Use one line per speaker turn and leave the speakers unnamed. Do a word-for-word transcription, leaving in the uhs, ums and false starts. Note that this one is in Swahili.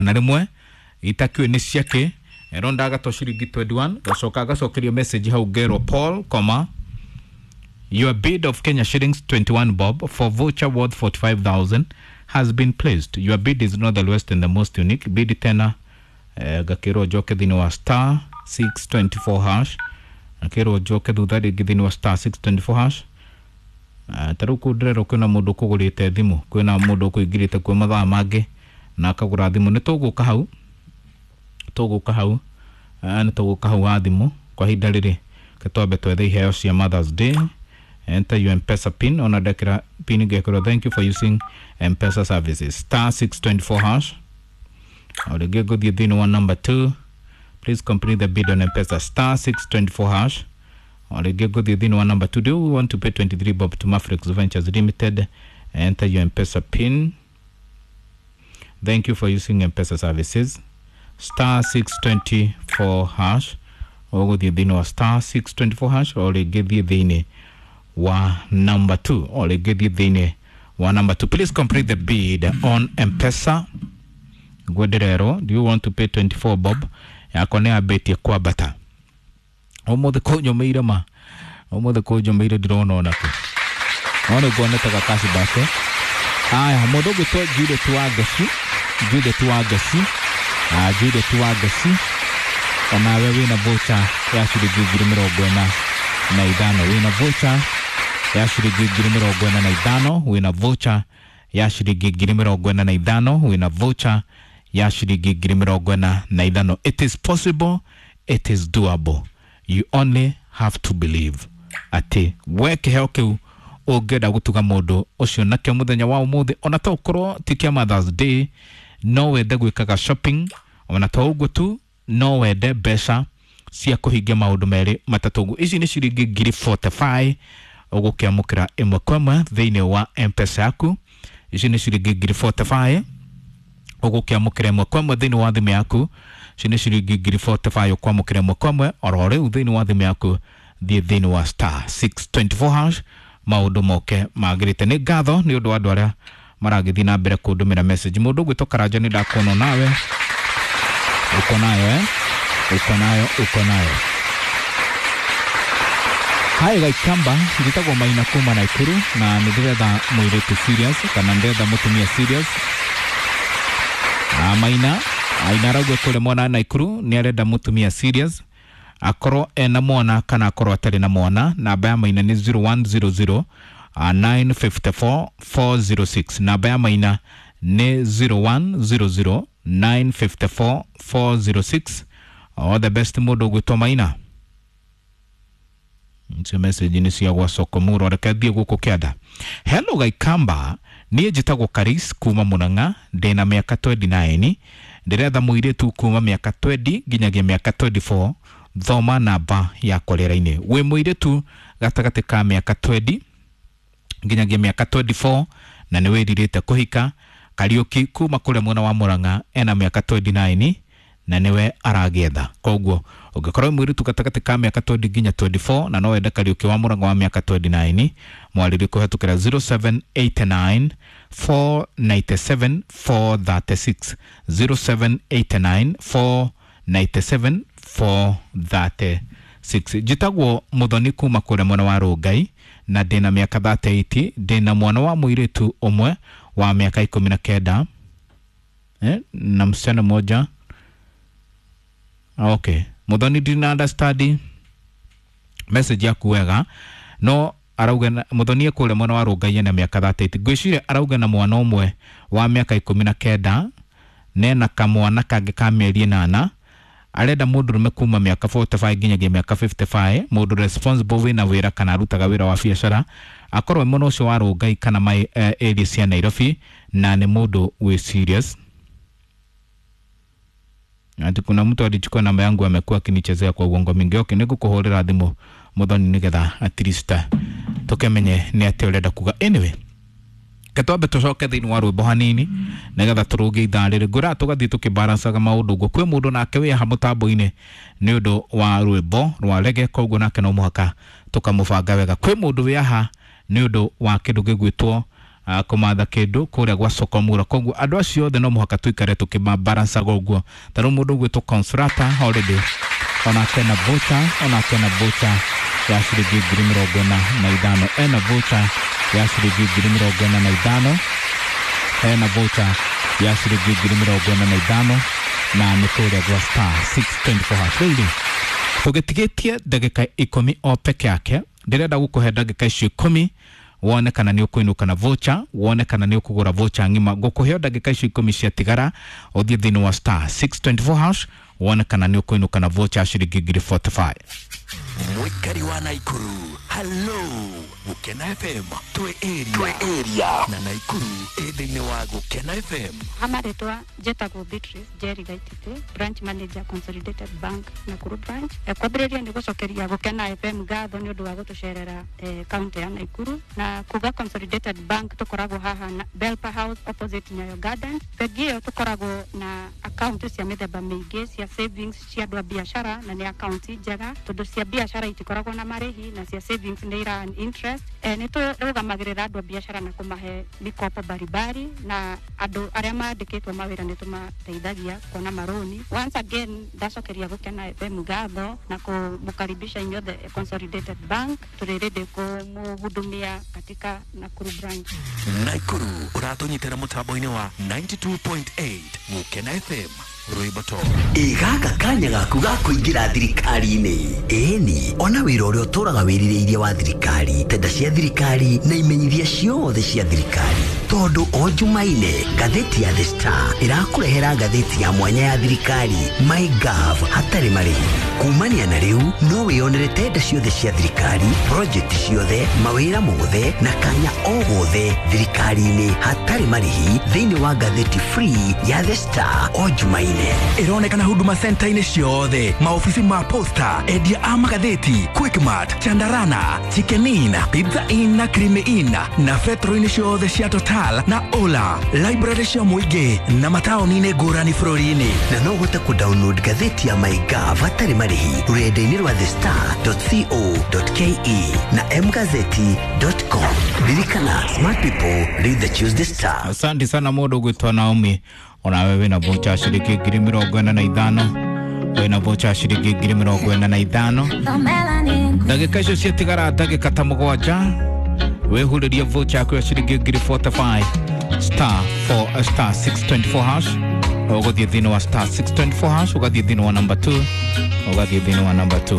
na rimwe itakwe ni ciake eronda gato ciringi twenty-one gacoka gacokerio message hau Gero Paul comma your bid of Kenya shillings twenty-one bob for voucher worth forty-five thousand has been placed. Your bid is not the lowest and the most unique. Bid tena uh, gakiro joke dhini wa star six twenty-four hash gakiro joke dhudhari dhini wa star six twenty-four hash uh, taruku drero kuna mundu kugurite thimu kuna mundu kuigirite kwa mathaa mangi na akagura thimu ni tuguka hau tuguka hau uh, ni tuguka hau ha thimu kwa hinda riri ketwambe twethe iheo cia Mother's Day. Enter your M-Pesa pin on a dekra pin gekoro. Thank you for using M-Pesa services. Star six twenty-four hash. Or the get good you one number two. Please complete the bid on M-Pesa. Star six twenty-four hash. Or the get good you one number two. Do we want to pay twenty-three bob to Mafrex Ventures Limited? Enter your M-Pesa pin. Thank you for using M-Pesa services. Star six twenty-four hash. Or good you star six twenty-four hash. Or the get you wa number two or the get dhine wa number two. Please complete the bid on M-Pesa. Gwaderero, do you want to pay twenty-four bob yako ne abeti kwa bata omo the konyo meira ma omo the konyo meira drone onako ono gone taka kasi bate aya modo gito jude tuagasi jude tuagasi ah jude tuagasi ona wewe na voucher ya shilingi mirongo ina na idano wina voucher ya shilingi mirongo ina na idano wina voucher ya shilingi mirongo ina na idano wina voucher ya shilingi mirongo ina na idano. It is possible, it is doable. You only have to believe. Ati weke heoke ogeda gutuga modo ocio nake muthenya wa umuthi ona to korwo tikia Mother's Day no wende gwikaga shopping ona to uguo tu no wende besha cia kuhingia maundu meri matatu. Ici ni ciringi ngiri forty-five ugukiamukira imwe kwemwe thiini wa M-Pesa yaku. Ici ni ciringi ngiri forty-five ugukiamukira imwe kwemwe thiini wa thimu yaku. Ici ni ciringi ngiri forty-five ukwamukira imwe kwemwe oro riu thiini wa thimu yaku thie thiini wa star six twenty-four hash maundu moke magirite. Ni ngatho ni undu wa andu aria maragithi na mbere kundumira message. Mundu gwito Karanja ni ndakono nawe uko nayo eh uko nayo uko nayo. Hai Gaikamba nditagwo Maina kuma na Ikuru na ndiretha muiretu serious kana ndetha mutumia serious. Ah Maina aina ragwe kule mwana na Ikuru ni arenda mutumia serious akoro ena mwana kana akoro atari na mwana. Namba ya Maina ni zero one zero zero nine five four four zero six. Namba ya Maina ni zero one zero zero nine five four four zero six. All the best modo gwito Maina. Nse message ni cia gwa Sokomuro rekathie guko kiada. Hello Gaikamba nie jitagwo Karis kuma Murang'a ndina miaka twenty-nine ndiretha muiretu kuma miaka twenty nginyagia miaka twenty-four thoma namba ya kolera-ini. We muiretu gatagati ka miaka twenty nginyagia miaka twenty-four na ni wiririte kuhika. Kariuki kuma kule mwana wa Murang'a ena miaka twenty-nine na niwe aragetha. Koguo ugikorwo muiretu gatagati ka miaka twenty nginya twenty-four na no wende Kariuki wa Murang'a wa miaka twenty-nine mwariri kuhetukira zero seven eight nine four nine seven four three six zero seven eight nine four nine seven four three six. Jitagwo Muthoni kuma kule mwana wa Rongai na ndina miaka thirty-eight. Ndina mwana wa muiretu umwe wa miaka ikumi na kenda eh na msichana moja. Okay, Muthoni didn't understand message yaku wega no arauga Muthoni kule mwana wa Rongai na miaka thirty-eight. Gwicire arauga na mwana umwe wa miaka ikumi na kenda nena kamwana kange ka mieri nana. Arenda mundu rume kuma miaka forty-five nginyagia miaka fifty-five. Mundu responsible wina wira kana arutaga wira wa biashara akorwo muno ucio wa Rongai kana mai uh, area cia Nairobi na ni mundu we serious. Ati kuna mtu alichukua namba yangu amekuwa akinichezea kwa uongo mingi. Okay, nigukuhurira thimu Muthoni nigetha at least tukemenye ni ati urenda kuga. Anyway, ketwambe tucoke thiini wa rwimbo hanini nigetha turuge itharire ngura tugathie tukibalancaga maundu guo. Kwi mundu nake wi ha mutambo-ini ni undu wa rwimbo rwa rege koguo nake no muhaka tukamubanga wega. Kwi mundu wi ha ni undu wa kindu gigwitwo kumatha kindu kuria gwa Sokomura koguo andu acio othe no muhaka tuikare tukimabalance goguo taru mundu gwitwo Consolata already ona kena voucher ona kena voucher ya shilingi ngiri mirongo ina na ithano ena voucher ya shilingi ngiri mirongo ina na ithano ena voucher ya shilingi ngiri mirongo ina na ithano na nikuria gwa star six twenty-four hash really tugitigitie ndagika ikumi o peke yake ndirenda gukuhe ndagika icio ikumi wone kana ni ukuinuka na voucher wone kana ni ukugura voucher ngima gukuhe ndagika icio ikumi cia tigara uthie thini wa star six twenty-four hash wone kana ni ukuinuka na voucher shilingi ngiri forty-five.
Mwikari wa Naikuru, hello, Gukena F M, twe area, twe area, na Naikuru, edine wa Gukena F M.
Amaretwa Jetago Beatrice, Jerry Gaitite, Branch Manager Consolidated Bank, Nakuru Branch. E, kwa bireria ndi gucokeria Gukena F M gatho ni undu wa gutucerera e, county ya Naikuru, na kuga Consolidated Bank tukoragwo haha na Belpa House opposite Nyayo Gardens. Pegio tukoragwo na account cia mithemba mingi cia savings cia andu a biashara na ni account njega tondu cia biashara itikoragwo na marehi na cia savings ni ira interest. E, ni turugamagirira andu a biashara na kumahe mikopo baribari na andu aria maandikitwo mawira ni tumateithagia kuona maroni. Once again ndacokeria Gukena F M gatho na kumukaribisha inyothe Consolidated Bank turirinde kumuhudumia katika Nakuru Branch.
Naikuru uratunyitira mutambo-ini wa ninety-two point eight Gukena F M. Ruiboto
igaka kanya gaku gakuingira thirikari-ini eni ona wira uria uturaga wiririirie wa thirikari tenda cia thirikari na imenyithia ciothe cia thirikari tondu o Jumaine gatheti ya The Star irakurehera gatheti ya mwanya ya thirikari MyGov hatari marihi kumania na riu no wionere tenda ciothe cia thirikari project ciothe mawira mothe na kanya o gothe thirikari-ini hatari marihi thiini wa gatheti free ya The Star o Jumaine.
Ironekana Huduma Center ine ciothe maofisi ma posta edia a magatheti Quickmart Chandarana Chicken Inn Pizza Inn na Cream Inn na Fetro ine ciothe cia Total na Ola library cia muingi na mataoni ine ngurani bururi-ini
na no uhote ku download gatheti ya MyGov hatari marihi rurenda-ini rwa the star dot co dot ke na m gazeti dot com. Ririkana, smart people read the Tuesday Star.
Asante sana mundu gwitwa Naomi ona wewe na voucher shilingi ngiri mirongo ina na ithano wewe na voucher shilingi ngiri mirongo ina na ithano ndagika icio cietigara ndagika ta mugwanja wehuririe voucher yaku ya shilingi ngiri forty-five star four star six twenty-four hash ugathie thini wa star six twenty-four hash ugathie thini wa number two ugathie thini wa number two